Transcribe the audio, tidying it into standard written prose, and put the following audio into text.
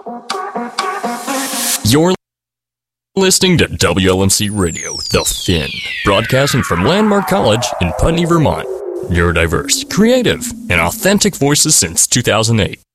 You're listening to WLMC Radio, The Fin, broadcasting from Landmark College in Putney, Vermont. Neurodiverse, creative, and authentic voices since 2008.